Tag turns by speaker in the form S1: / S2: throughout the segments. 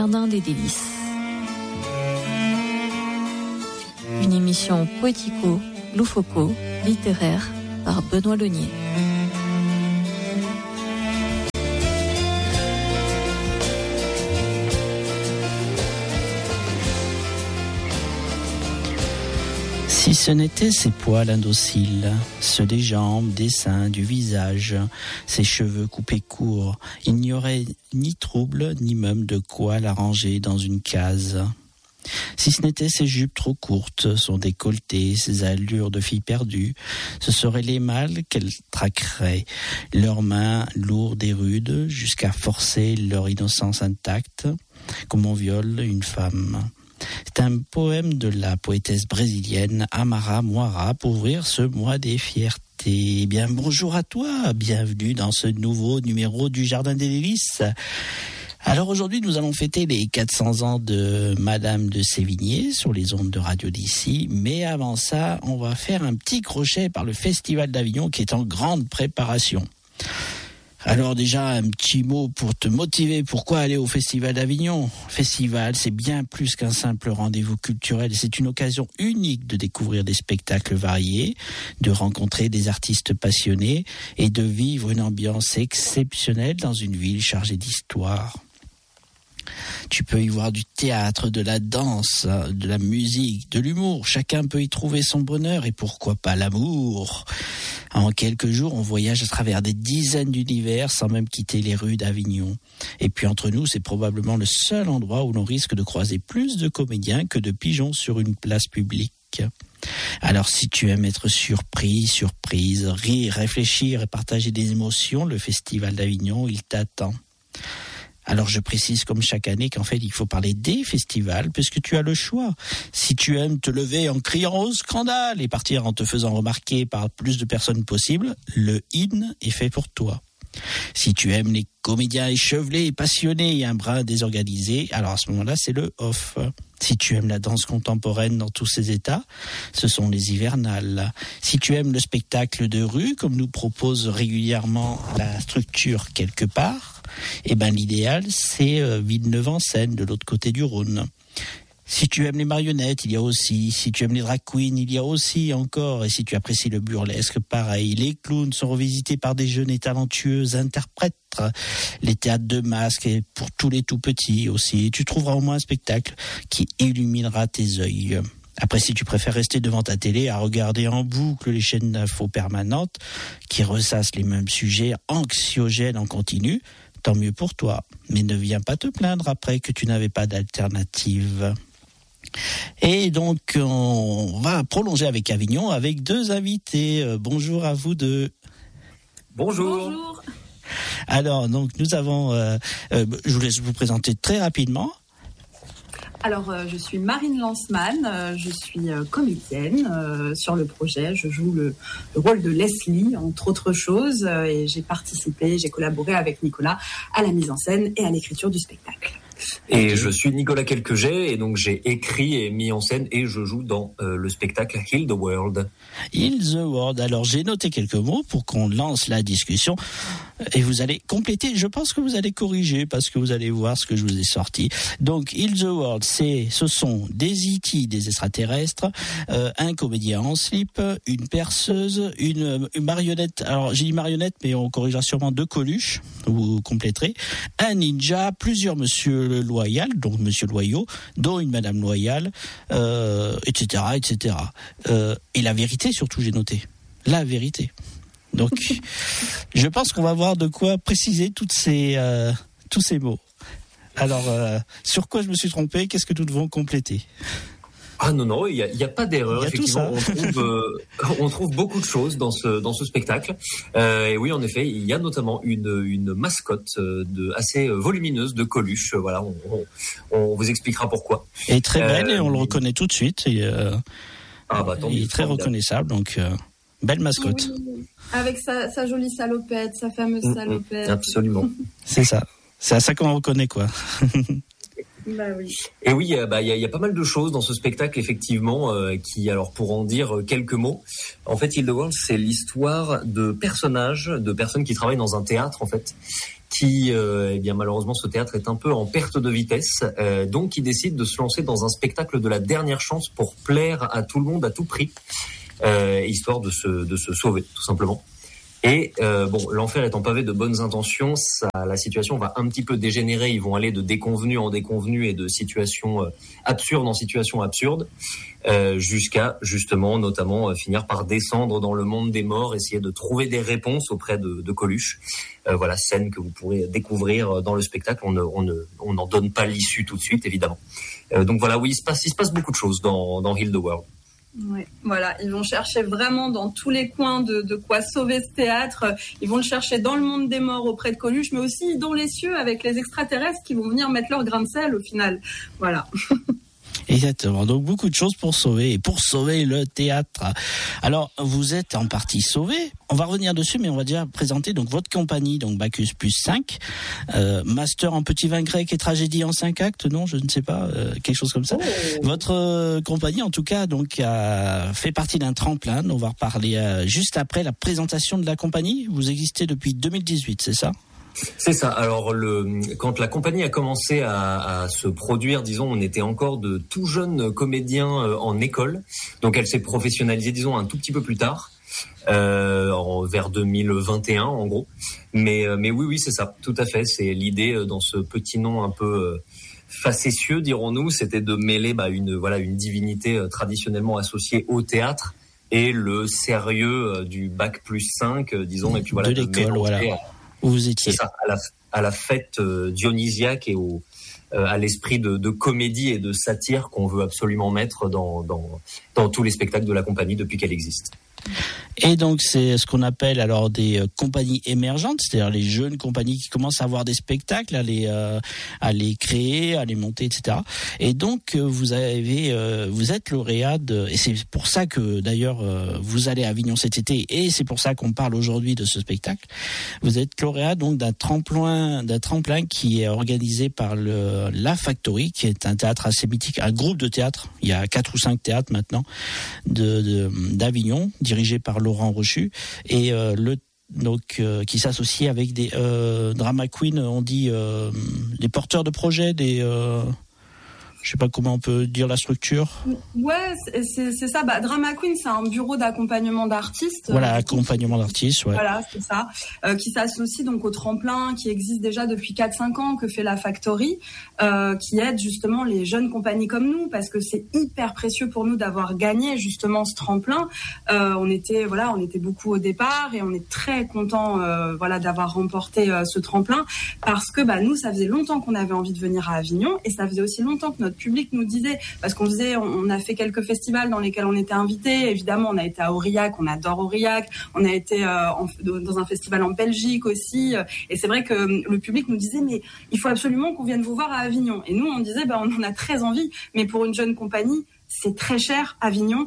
S1: Jardin des délices. Une émission poético-loufoco-littéraire par Benoît Leunier.
S2: Si ce n'étaient ses poils indociles, ceux des jambes, des seins, du visage, ses cheveux coupés courts, il n'y aurait ni trouble, ni même de quoi la ranger dans une case. Si ce n'étaient ses jupes trop courtes, son décolleté, ses allures de fille perdue, ce seraient les mâles qu'elle traquerait, leurs mains lourdes et rudes, jusqu'à forcer leur innocence intacte, comme on viole une femme. C'est un poème de la poétesse brésilienne Amara Moara pour ouvrir ce mois des fiertés. Eh bien, bonjour à toi, bienvenue dans ce nouveau numéro du Jardin des délices. Alors aujourd'hui, nous allons fêter les 400 ans de Madame de Sévigné sur les ondes de Radio d'ici. Mais avant ça, on va faire un petit crochet par le Festival d'Avignon qui est en grande préparation. Alors déjà, un petit mot pour te motiver. Pourquoi aller au Festival d'Avignon ? Festival, c'est bien plus qu'un simple rendez-vous culturel. C'est une occasion unique de découvrir des spectacles variés, de rencontrer des artistes passionnés et de vivre une ambiance exceptionnelle dans une ville chargée d'histoire. Tu peux y voir du théâtre, de la danse, de la musique, de l'humour. Chacun peut y trouver son bonheur et pourquoi pas l'amour. En quelques jours, on voyage à travers des dizaines d'univers sans même quitter les rues d'Avignon. Et puis entre nous, c'est probablement le seul endroit où l'on risque de croiser plus de comédiens que de pigeons sur une place publique. Alors si tu aimes être surprise, rire, réfléchir et partager des émotions, le Festival d'Avignon, il t'attend. Alors je précise comme chaque année qu'en fait il faut parler des festivals puisque tu as le choix. Si tu aimes te lever en criant au scandale et partir en te faisant remarquer par plus de personnes possible, le IN est fait pour toi. Si tu aimes les comédiens échevelés, passionnés et un brin désorganisé, alors à ce moment-là c'est le OFF. Si tu aimes la danse contemporaine dans tous ses états, ce sont les hivernales. Si tu aimes le spectacle de rue, comme nous propose régulièrement la structure quelque part, eh ben l'idéal c'est Villeneuve-en-Seine, de l'autre côté du Rhône. Si tu aimes les marionnettes, il y a aussi. Si tu aimes les drag queens, il y a aussi encore. Et si tu apprécies le burlesque, pareil. Les clowns sont revisités par des jeunes et talentueux interprètes. Les théâtres de masques, et pour tous les tout petits aussi. Tu trouveras au moins un spectacle qui illuminera tes yeux. Après, si tu préfères rester devant ta télé à regarder en boucle les chaînes d'infos permanentes qui ressassent les mêmes sujets anxiogènes en continu, tant mieux pour toi. Mais ne viens pas te plaindre après que tu n'avais pas d'alternative. Et donc, on va prolonger avec Avignon avec deux invités. Bonjour à vous deux.
S3: Bonjour.
S1: Bonjour.
S2: Alors, donc, nous avons... je vous laisse vous présenter très rapidement.
S3: Alors, je suis Marine Lanceman, je suis comédienne sur le projet. Je joue le rôle de Leslie, entre autres choses, et j'ai collaboré avec Nicolas à la mise en scène et à l'écriture du spectacle.
S4: Et je suis Nicolas Quelquejet, et donc j'ai écrit et mis en scène et je joue dans le spectacle Heal the World.
S2: Heal the World. Alors j'ai noté quelques mots pour qu'on lance la discussion et vous allez compléter. Je pense que vous allez corriger parce que vous allez voir ce que je vous ai sorti. Donc Heal the World, ce sont des E.T., des extraterrestres, un comédien en slip, une perceuse, une marionnette. Alors j'ai dit marionnette, mais on corrigera sûrement deux Coluches, vous compléterez. Un ninja, plusieurs monsieur Loyal, donc Monsieur Loyau, dont une Madame Loyal, etc., etc. Et la vérité, surtout, j'ai noté. La vérité. Donc, je pense qu'on va voir de quoi préciser tous ces mots. Alors, sur quoi je me suis trompé ? Qu'est-ce que nous devons compléter ?
S4: Ah non, il y a pas d'erreur. Effectivement, on trouve beaucoup de choses dans ce spectacle. Et oui, en effet, il y a notamment une mascotte assez volumineuse de Coluche. Voilà, on vous expliquera pourquoi.
S2: Et très belle, et on le reconnaît tout de suite. Et, il est très reconnaissable, donc belle mascotte.
S3: Oui, avec sa jolie salopette, sa fameuse salopette.
S4: Absolument.
S2: C'est ça. C'est à ça qu'on reconnaît, quoi.
S3: Bah oui.
S4: Et oui, il y a pas mal de choses dans ce spectacle, effectivement, qui, alors pour en dire quelques mots, en fait, Heal the World, c'est l'histoire de personnes qui travaillent dans un théâtre, en fait, qui, malheureusement, ce théâtre est un peu en perte de vitesse, donc il décide de se lancer dans un spectacle de la dernière chance pour plaire à tout le monde à tout prix, histoire de se sauver, tout simplement. Et l'enfer étant pavé de bonnes intentions, la situation va un petit peu dégénérer. Ils vont aller de déconvenus en déconvenus et de situations absurdes en situations absurdes, jusqu'à justement, notamment, finir par descendre dans le monde des morts, essayer de trouver des réponses auprès de Coluche. Scène que vous pourrez découvrir dans le spectacle. On n'en donne pas l'issue tout de suite, évidemment. Donc voilà, oui, il se passe beaucoup de choses dans Heal the World.
S3: Ouais, voilà, ils vont chercher vraiment dans tous les coins de quoi sauver ce théâtre. Ils vont le chercher dans le monde des morts auprès de Coluche, mais aussi dans les cieux avec les extraterrestres qui vont venir mettre leur grain de sel au final. Voilà.
S2: Exactement. Donc beaucoup de choses pour sauver le théâtre. Alors vous êtes en partie sauvé. On va revenir dessus, mais on va déjà présenter donc votre compagnie, donc Bacchus plus 5, master en petit vin grec et tragédie en 5 actes, non, je ne sais pas, quelque chose comme ça. Oh. Votre compagnie, en tout cas, donc a fait partie d'un tremplin. On va reparler juste après la présentation de la compagnie. Vous existez depuis 2018, c'est ça ?
S4: C'est ça. Alors, quand la compagnie a commencé à se produire, disons, on était encore de tout jeunes comédiens en école. Donc, elle s'est professionnalisée, disons, un tout petit peu plus tard, vers 2021, en gros. Mais oui, c'est ça. Tout à fait. C'est l'idée dans ce petit nom un peu facétieux, dirons-nous, c'était de mêler une divinité traditionnellement associée au théâtre et le sérieux du bac plus 5, disons, et puis voilà,
S2: de l'école, voilà. Où vous étiez.
S4: C'est ça, à la fête dionysiaque et à l'esprit de comédie et de satire qu'on veut absolument mettre dans tous les spectacles de la compagnie depuis qu'elle existe.
S2: Et donc c'est ce qu'on appelle alors des compagnies émergentes, c'est-à-dire les jeunes compagnies qui commencent à avoir des spectacles, à les créer, à les monter, etc. Et donc vous êtes lauréat et c'est pour ça que d'ailleurs vous allez à Avignon cet été et c'est pour ça qu'on parle aujourd'hui de ce spectacle. Vous êtes lauréat donc d'un tremplin qui est organisé par la Factory, qui est un théâtre assez mythique, un groupe de théâtre. Il y a 4 ou 5 théâtres maintenant d'Avignon, dirigé par Laurent Rochu, et qui s'associe avec des drama queens, on dit des porteurs de projets, je sais pas comment on peut dire la structure.
S3: Ouais, c'est ça. Drama Queen, c'est un bureau d'accompagnement d'artistes.
S2: Voilà, accompagnement d'artistes, ouais. Voilà,
S3: c'est ça. Qui s'associe donc au tremplin, qui existe déjà depuis 4-5 ans, que fait la Factory, qui aide justement les jeunes compagnies comme nous, parce que c'est hyper précieux pour nous d'avoir gagné justement ce tremplin. On était beaucoup au départ et on est très contents, d'avoir remporté ce tremplin, parce que nous, ça faisait longtemps qu'on avait envie de venir à Avignon et ça faisait aussi longtemps que notre public nous disait, parce qu'on disait, on a fait quelques festivals dans lesquels on était invités. Évidemment, on a été à Aurillac, on adore Aurillac. On a été dans un festival en Belgique aussi. Et c'est vrai que le public nous disait, mais il faut absolument qu'on vienne vous voir à Avignon. Et nous, on disait, on en a très envie, mais pour une jeune compagnie, c'est très cher, Avignon.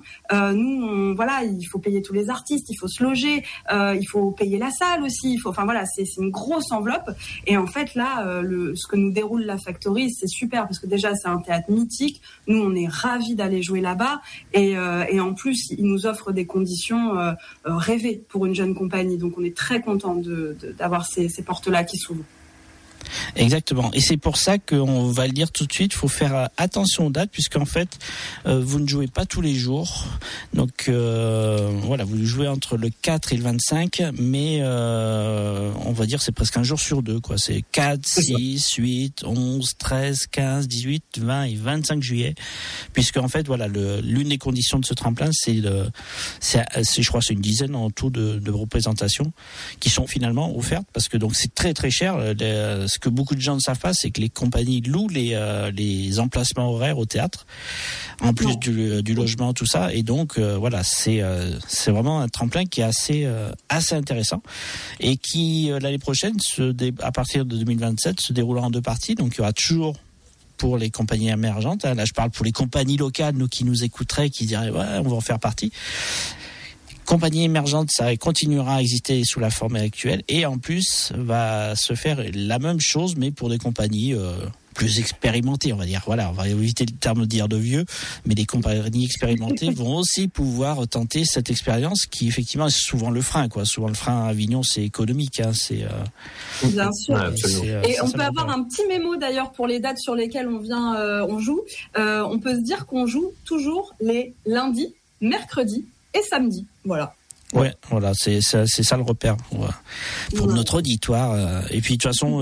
S3: Il faut payer tous les artistes, il faut se loger, il faut payer la salle aussi. C'est une grosse enveloppe. Et en fait, là, ce que nous déroule la Factory, c'est super parce que déjà, c'est un théâtre mythique. Nous, on est ravis d'aller jouer là-bas. Et en plus, ils nous offrent des conditions rêvées pour une jeune compagnie. Donc, on est très contents d'avoir ces portes-là qui s'ouvrent.
S2: Exactement. Et c'est pour ça qu'on va le dire tout de suite, il faut faire attention aux dates, puisqu'en fait, vous ne jouez pas tous les jours. Donc, vous jouez entre le 4 et le 25, mais on va dire c'est presque un jour sur deux, quoi. C'est 4, 6, 8, 11, 13, 15, 18, 20 et 25 juillet. Puisqu'en fait, l'une des conditions de ce tremplin, c'est je crois, c'est une dizaine en tout de représentations qui sont finalement offertes, parce que donc c'est très très cher. Ce que beaucoup de gens ne savent pas, c'est que les compagnies louent les emplacements horaires au théâtre, en plus du logement, tout ça. Et donc, c'est vraiment un tremplin qui est assez intéressant et qui, l'année prochaine, à partir de 2027, se déroulera en 2 parties. Donc, il y aura toujours pour les compagnies émergentes. Là, je parle pour les compagnies locales, qui nous écouteraient, qui diraient, ouais, on va en faire partie. Compagnie émergente, ça continuera à exister sous la forme actuelle et en plus va se faire la même chose mais pour des compagnies plus expérimentées, on va dire. Voilà, on va éviter le terme de dire de vieux, mais les compagnies expérimentées vont aussi pouvoir tenter cette expérience qui effectivement est souvent le frein, quoi. Souvent le frein à Avignon, c'est économique, hein.
S3: Bien sûr. Et on peut avoir
S2: un
S3: un petit mémo d'ailleurs pour les dates sur lesquelles on joue. On peut se dire qu'on joue toujours les lundis, mercredis et samedis. Voilà.
S2: Ouais, voilà, c'est ça le repère pour notre auditoire. Et puis de toute façon,